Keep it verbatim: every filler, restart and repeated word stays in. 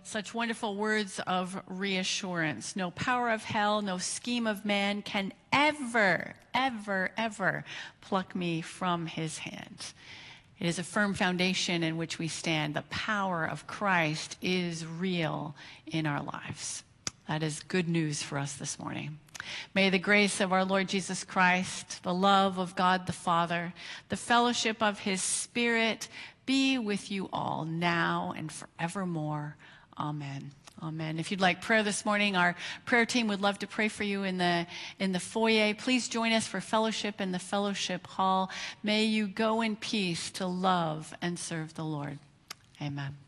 Such wonderful words of reassurance. No power of hell, no scheme of man can ever, ever, ever pluck me from his hand. It is a firm foundation in which we stand. The power of Christ is real in our lives. That is good news for us this morning. May the grace of our Lord Jesus Christ, the love of God the Father, the fellowship of his Spirit be with you all now and forevermore. Amen. Amen. If you'd like prayer this morning, our prayer team would love to pray for you in the in the foyer. Please join us for fellowship in the fellowship hall. May you go in peace to love and serve the Lord. Amen.